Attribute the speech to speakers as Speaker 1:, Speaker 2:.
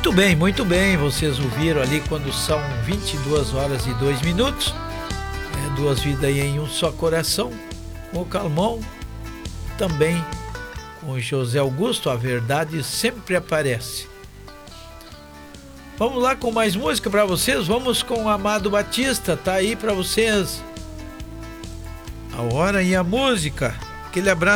Speaker 1: muito bem. Vocês ouviram ali quando são 22 horas e 2 minutos. Duas vidas em um só coração. Com o Calmon. Também com o José Augusto. A verdade sempre aparece. Vamos lá com mais música para vocês. Vamos com o Amado Batista. Tá aí para vocês. A hora e a música. Aquele abraço.